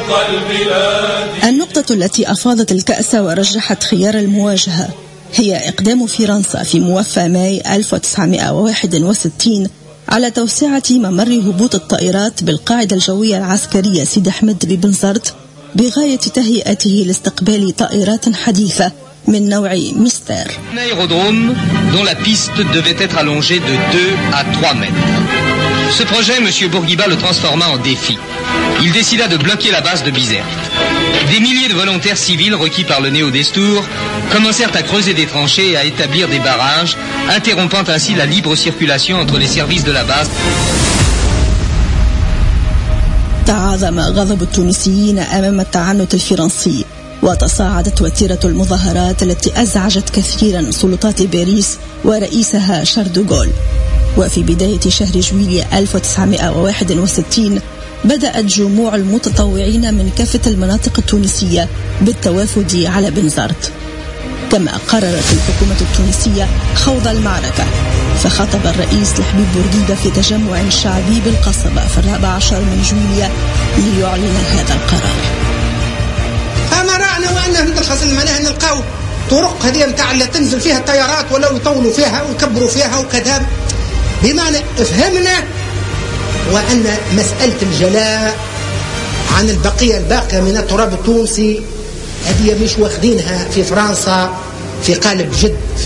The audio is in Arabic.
النقطة التي أفاضت الكأس ورجحت خيار المواجهة هي إقدام فرنسا في موفى ماي 1961 على توسعة ممر هبوط الطائرات بالقاعدة الجوية العسكرية سيد أحمد ببنزرت بغاية تهيئته لاستقبال طائرات حديثة من نوع ميستير. Un aérodrome dont la piste devait être allongée de 2 à 3 mètres. Ce projet, M. Bourguiba le transforma en défi. Il décida de bloquer la base de Bizerte. Des milliers de volontaires civils requis par le Néo-Destour commencèrent à creuser des tranchées et à établir des barrages, interrompant ainsi la libre circulation entre les services de la base. تعاظم غضب التونسيين أمام التعنت الفرنسي، وتصاعدت وتيرة المظاهرات التي أزعجت كثيرا سلطات باريس ورئيسها شارل دو غول. وفي بداية شهر جويلية 1961 بدأت جموع المتطوعين من كافة المناطق التونسية بالتوافد على بنزرت، كما قررت الحكومة التونسية خوض المعركة، فخطب الرئيس لحبيب بورقيبة في تجمع شعبي بالقصبة في 14 من جويلية ليعلن هذا القرار. أما رأنا وأنه ندخل معناها نلقاو طرق هذه متاع اللي تنزل فيها الطيارات ولا يطولوا فيها ويكبروا فيها وكذا، بمعنى فهمنا وأن مسألة الجلاء عن البقية الباقية من التراب التونسي هذه مش واخدينها في فرنسا في قالب جد.